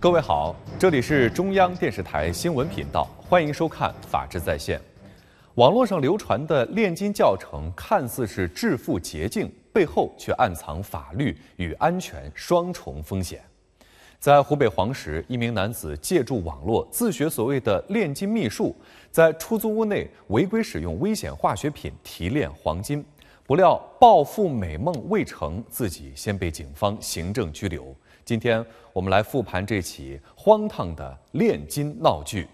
各位好，这里是中央电视台新闻频道，欢迎收看《法治在线》。网络上流传的炼金教程看似是致富捷径，背后却暗藏法律与安全双重风险。在湖北黄石，一名男子借助网络自学所谓的炼金秘术，在出租屋内违规使用危险化学品提炼黄金，不料暴富美梦未成，自己先被警方行政拘留。今天我们来复盘这起荒唐的炼金闹剧。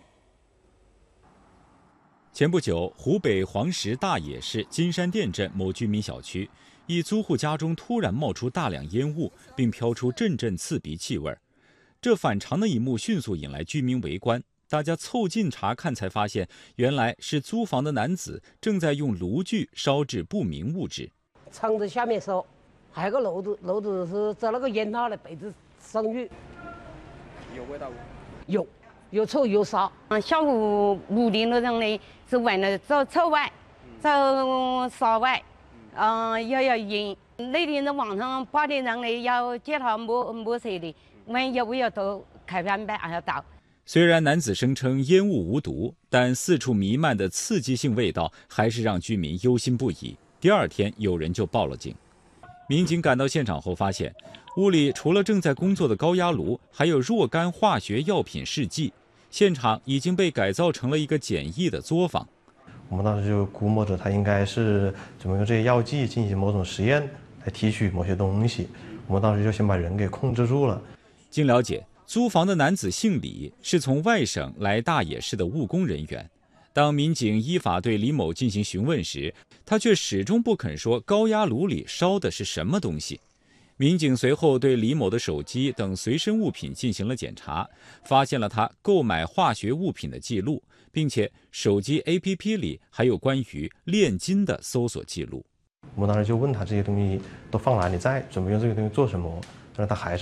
前不久，湖北黄石大冶市金山店镇某居民小区，一租户家中突然冒出大量烟雾，并飘出阵阵刺鼻气味。这反常的一幕迅速引来居民围观，大家凑近查看，才发现原来是租房的男子正在用炉具烧制不明物质。 窗子下面烧，还有个炉子是在那个烟套的被子上去。 有味道吗？ 有臭有烧。 下午5点多钟呢，是闻了走臭味，走烧味，又有烟。那天的晚上8点钟呢，要叫他没事的，问要不要到开饭班还要到。 虽然男子声称烟雾无毒，但四处弥漫的刺激性味道还是让居民忧心不已。第二天，有人就报了警。民警赶到现场后发现，屋里除了正在工作的高压炉，还有若干化学药品试剂。现场已经被改造成了一个简易的作坊。 我们当时就估摸着他应该是准备用这些药剂进行某种实验，来提取某些东西。我们当时就先把人给控制住了。 经了解，租房的男子姓李，是从外省来大冶市的务工人员。当民警依法对李某进行询问时，他却始终不肯说高压炉里烧的是什么东西。民警随后对李某的手机等随身物品进行了检查，发现了他购买化学物品的记录，并且手机 APP 里还有关于炼金的搜索记录。 我们当时就问他这些东西都放哪里在，准备用这个东西做什么，但是他还是